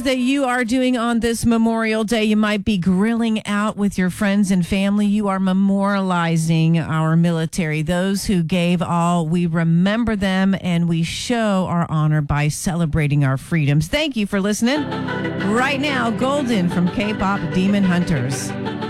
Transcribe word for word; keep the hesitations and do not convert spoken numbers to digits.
That you are doing on this Memorial Day. You might be grilling out with your friends and family. You are memorializing our military, those who gave all. We remember them and we show our honor by celebrating our freedoms. Thank you for listening. Right now, Golden from K-Pop Demon Hunters.